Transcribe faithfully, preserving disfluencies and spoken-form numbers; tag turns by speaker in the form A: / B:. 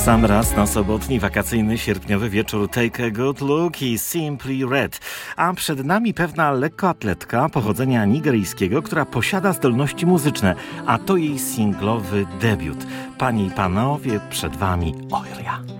A: sam raz na sobotni, wakacyjny, sierpniowy wieczór Take a Good Look i Simply Red. A przed nami pewna lekkoatletka pochodzenia nigeryjskiego, która posiada zdolności muzyczne, a to jej singlowy debiut. Panie i panowie, przed wami Oilia.